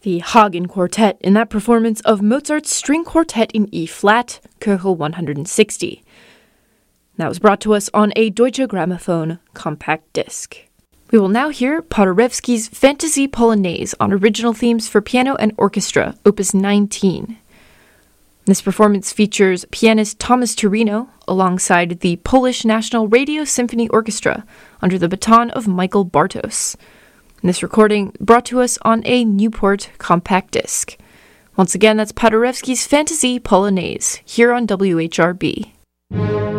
The Hagen Quartet in that performance of Mozart's String Quartet in E-flat, Köchel 160. That was brought to us on a Deutsche Grammophon compact disc. We will now hear Paderewski's Fantasy Polonaise on original themes for piano and orchestra, Opus 19. This performance features pianist Thomas Turino alongside the Polish National Radio Symphony Orchestra under the baton of Michael Bartos. This recording brought to us on a Newport compact disc. Once again, that's Paderewski's Fantasy Polonaise here on WHRB.